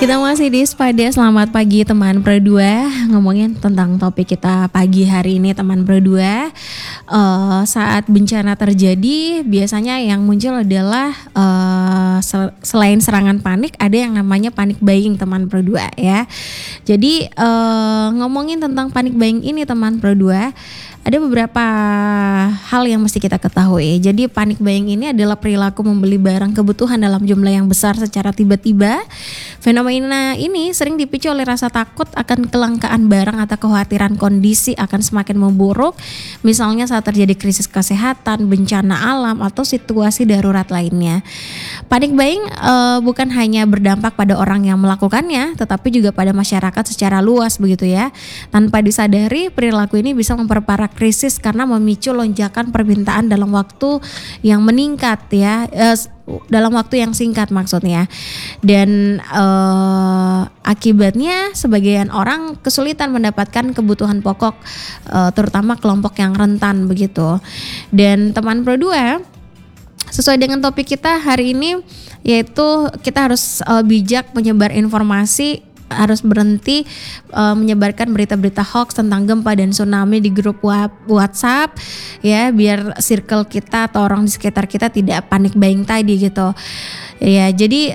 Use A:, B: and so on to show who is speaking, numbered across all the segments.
A: Kita masih di Spada. Selamat pagi teman Pro 2. Ngomongin tentang topik kita pagi hari ini teman Pro 2. Saat bencana terjadi biasanya yang muncul adalah selain serangan panik ada yang namanya panic buying teman Pro 2 ya. Jadi ngomongin tentang panic buying ini teman Pro 2, ada beberapa hal yang mesti kita ketahui. Jadi panic buying ini adalah perilaku membeli barang kebutuhan dalam jumlah yang besar secara tiba-tiba. Fenomena ini sering dipicu oleh rasa takut akan kelangkaan barang atau kekhawatiran kondisi akan semakin memburuk. Misalnya saat terjadi krisis kesehatan, bencana alam, atau situasi darurat lainnya. Panic buying bukan hanya berdampak pada orang yang melakukannya, tetapi juga pada masyarakat secara luas begitu ya. Tanpa disadari, perilaku ini bisa memperparah krisis karena memicu lonjakan permintaan dalam waktu yang meningkat ya, dalam waktu yang singkat maksudnya. Dan akibatnya sebagian orang kesulitan mendapatkan kebutuhan pokok, terutama kelompok yang rentan begitu. Dan teman Pro 2, sesuai dengan topik kita hari ini, yaitu kita harus bijak menyebar informasi, harus berhenti menyebarkan berita-berita hoax tentang gempa dan tsunami di grup WhatsApp ya, biar circle kita atau orang di sekitar kita tidak panik buying tadi gitu ya. Jadi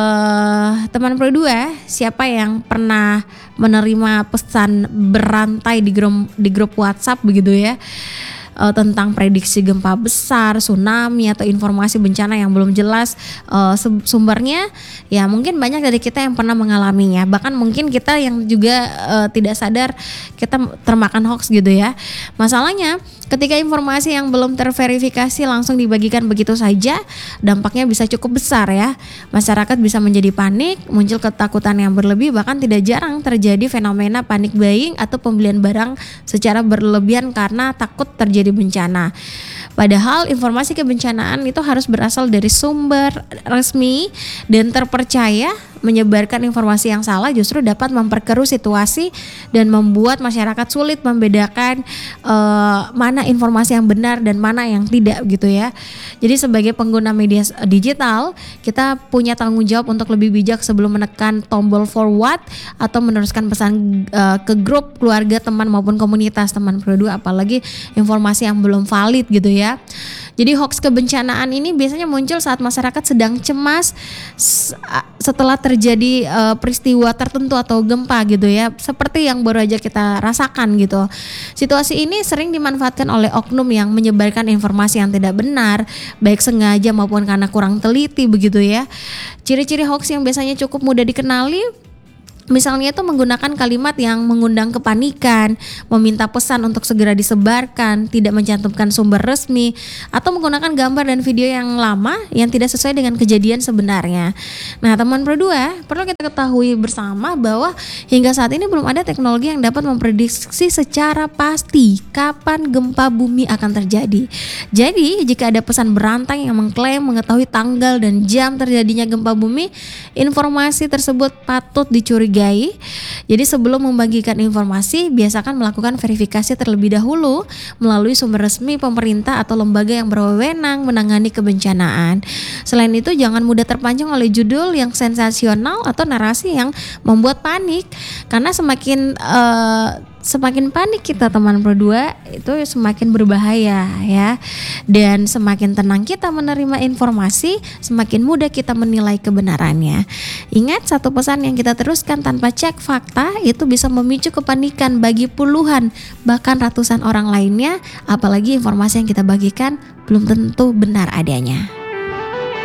A: teman Pro 2, siapa yang pernah menerima pesan berantai di grup WhatsApp begitu ya, tentang prediksi gempa besar, tsunami, atau informasi bencana yang belum jelas sumbernya, ya mungkin banyak dari kita yang pernah mengalaminya. Bahkan mungkin kita yang juga tidak sadar kita termakan hoax gitu ya. Masalahnya ketika informasi yang belum terverifikasi langsung dibagikan begitu saja, dampaknya bisa cukup besar ya. Masyarakat bisa menjadi panik, muncul ketakutan yang berlebih, bahkan tidak jarang terjadi fenomena panic buying atau pembelian barang secara berlebihan karena takut terjadi bencana. Padahal informasi kebencanaan itu harus berasal dari sumber resmi dan terpercaya. Menyebarkan informasi yang salah justru dapat memperkeruh situasi dan membuat masyarakat sulit membedakan mana informasi yang benar dan mana yang tidak gitu ya. Jadi sebagai pengguna media digital, kita punya tanggung jawab untuk lebih bijak sebelum menekan tombol forward atau meneruskan pesan ke grup keluarga, teman maupun komunitas teman Pro 2, apalagi informasi yang belum valid gitu ya. Jadi hoax kebencanaan ini biasanya muncul saat masyarakat sedang cemas setelah terjadi peristiwa tertentu atau gempa gitu ya, seperti yang baru aja kita rasakan gitu. Situasi ini sering dimanfaatkan oleh oknum yang menyebarkan informasi yang tidak benar, baik sengaja maupun karena kurang teliti begitu ya. Ciri-ciri hoax yang biasanya cukup mudah dikenali, misalnya itu menggunakan kalimat yang mengundang kepanikan, meminta pesan untuk segera disebarkan, tidak mencantumkan sumber resmi, atau menggunakan gambar dan video yang lama yang tidak sesuai dengan kejadian sebenarnya. Nah teman Pro 2, perlu kita ketahui bersama bahwa hingga saat ini belum ada teknologi yang dapat memprediksi secara pasti kapan gempa bumi akan terjadi. Jadi jika ada pesan berantai yang mengklaim mengetahui tanggal dan jam terjadinya gempa bumi, informasi tersebut patut dicurigai. Jadi sebelum membagikan informasi, biasakan melakukan verifikasi terlebih dahulu melalui sumber resmi pemerintah atau lembaga yang berwenang menangani kebencanaan. Selain itu, jangan mudah terpancing oleh judul yang sensasional atau narasi yang membuat panik, karena semakin panik kita teman Pro 2 itu semakin berbahaya ya. Dan semakin tenang kita menerima informasi, semakin mudah kita menilai kebenarannya. Ingat, satu pesan yang kita teruskan tanpa cek fakta itu bisa memicu kepanikan bagi puluhan bahkan ratusan orang lainnya, apalagi informasi yang kita bagikan belum tentu benar adanya.